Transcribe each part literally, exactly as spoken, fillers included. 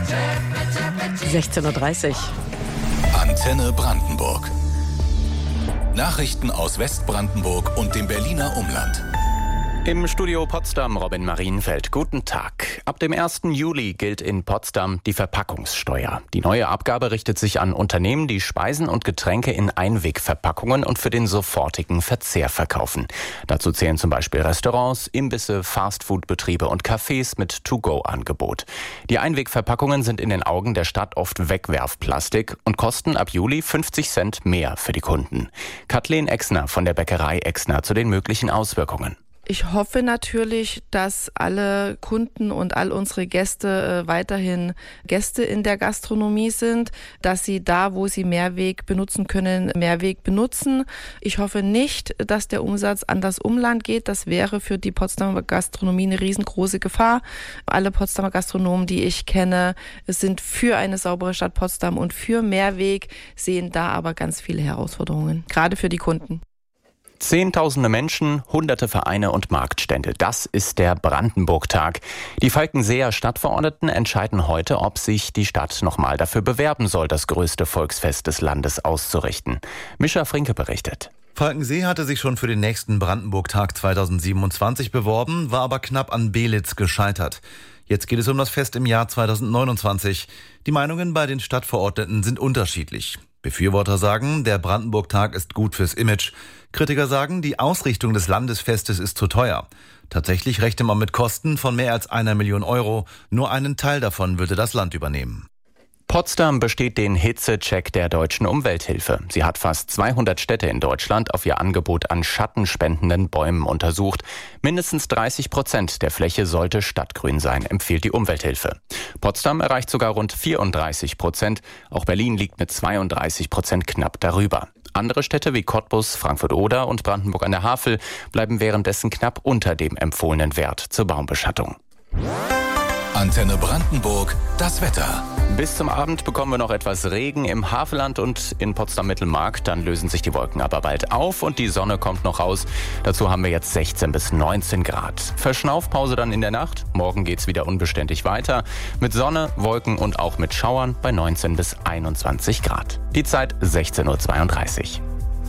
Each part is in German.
sechzehn Uhr dreißig. Antenne Brandenburg. Nachrichten aus Westbrandenburg und dem Berliner Umland. Im Studio Potsdam Robin Marienfeld. Guten Tag. Ab dem ersten Juli gilt in Potsdam die Verpackungssteuer. Die neue Abgabe richtet sich an Unternehmen, die Speisen und Getränke in Einwegverpackungen und für den sofortigen Verzehr verkaufen. Dazu zählen zum Beispiel Restaurants, Imbisse, Fastfood-Betriebe und Cafés mit To-Go-Angebot. Die Einwegverpackungen sind in den Augen der Stadt oft Wegwerfplastik und kosten ab Juli fünfzig Cent mehr für die Kunden. Kathleen Exner von der Bäckerei Exner zu den möglichen Auswirkungen. Ich hoffe natürlich, dass alle Kunden und all unsere Gäste äh, weiterhin Gäste in der Gastronomie sind, dass sie da, wo sie Mehrweg benutzen können, Mehrweg benutzen. Ich hoffe nicht, dass der Umsatz an das Umland geht. Das wäre für die Potsdamer Gastronomie eine riesengroße Gefahr. Alle Potsdamer Gastronomen, die ich kenne, sind für eine saubere Stadt Potsdam und für Mehrweg, sehen da aber ganz viele Herausforderungen, gerade für die Kunden. Zehntausende Menschen, hunderte Vereine und Marktstände. Das ist der Brandenburg-Tag. Die Falkenseer Stadtverordneten entscheiden heute, ob sich die Stadt nochmal dafür bewerben soll, das größte Volksfest des Landes auszurichten. Mischa Frinke berichtet. Falkensee hatte sich schon für den nächsten Brandenburg-Tag zweitausendsiebenundzwanzig beworben, war aber knapp an Belitz gescheitert. Jetzt geht es um das Fest im Jahr zweitausendneunundzwanzig. Die Meinungen bei den Stadtverordneten sind unterschiedlich. Befürworter sagen, der Brandenburg-Tag ist gut fürs Image. Kritiker sagen, die Ausrichtung des Landesfestes ist zu teuer. Tatsächlich rechne man mit Kosten von mehr als einer Million Euro. Nur einen Teil davon würde das Land übernehmen. Potsdam besteht den Hitzecheck der Deutschen Umwelthilfe. Sie hat fast zweihundert Städte in Deutschland auf ihr Angebot an schattenspendenden Bäumen untersucht. Mindestens dreißig Prozent der Fläche sollte stadtgrün sein, empfiehlt die Umwelthilfe. Potsdam erreicht sogar rund vierunddreißig Prozent. Auch Berlin liegt mit zweiunddreißig Prozent knapp darüber. Andere Städte wie Cottbus, Frankfurt-Oder und Brandenburg an der Havel bleiben währenddessen knapp unter dem empfohlenen Wert zur Baumbeschattung. Antenne Brandenburg, das Wetter. Bis zum Abend bekommen wir noch etwas Regen im Havelland und in Potsdam-Mittelmark. Dann lösen sich die Wolken aber bald auf und die Sonne kommt noch raus. Dazu haben wir jetzt sechzehn bis neunzehn Grad. Verschnaufpause dann in der Nacht. Morgen geht's wieder unbeständig weiter. Mit Sonne, Wolken und auch mit Schauern bei neunzehn bis einundzwanzig Grad. Die Zeit sechzehn Uhr zweiunddreißig.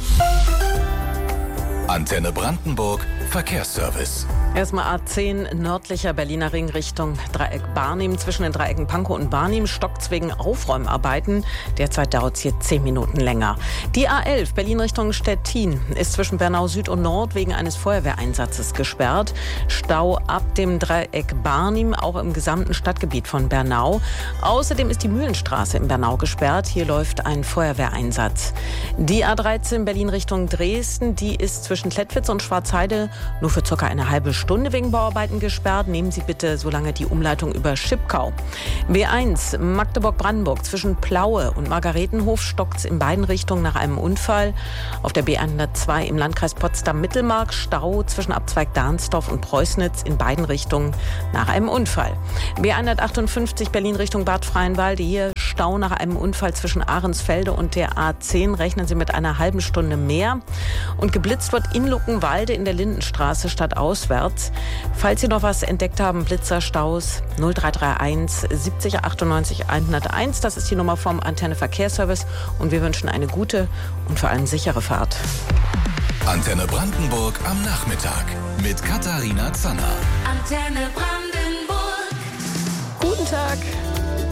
Antenne Brandenburg, Verkehrsservice. Erstmal A zehn, nördlicher Berliner Ring Richtung Dreieck Barnim. Zwischen den Dreiecken Pankow und Barnim stockt's wegen Aufräumarbeiten. Derzeit dauert es hier zehn Minuten länger. Die A elf, Berlin Richtung Stettin, ist zwischen Bernau Süd und Nord wegen eines Feuerwehreinsatzes gesperrt. Stau ab dem Dreieck Barnim, auch im gesamten Stadtgebiet von Bernau. Außerdem ist die Mühlenstraße in Bernau gesperrt. Hier läuft ein Feuerwehreinsatz. Die A dreizehn, Berlin Richtung Dresden, die ist zwischen Klettwitz und Schwarzheide nur für circa eine halbe Stunde wegen Bauarbeiten gesperrt. Nehmen Sie bitte so lange die Umleitung über Schipkau. B eins, Magdeburg-Brandenburg, zwischen Plaue und Margaretenhof stockt's in beiden Richtungen nach einem Unfall. Auf der B hundertzwei im Landkreis Potsdam-Mittelmark Stau zwischen Abzweig Dahnsdorf und Preußnitz in beiden Richtungen nach einem Unfall. B hundertachtundfünfzig Berlin Richtung Bad Freienwalde, hier Stau nach einem Unfall zwischen Ahrensfelde und der A zehn. Rechnen Sie mit einer halben Stunde mehr. Und geblitzt wird in Luckenwalde in der Lindenstraße statt auswärts. Falls Sie noch was entdeckt haben, Blitzerstaus null drei drei eins siebzig achtundneunzig hunderteins. Das ist die Nummer vom Antenne Verkehrsservice und wir wünschen eine gute und vor allem sichere Fahrt. Antenne Brandenburg am Nachmittag mit Katharina Zanner. Antenne Brandenburg. Guten Tag.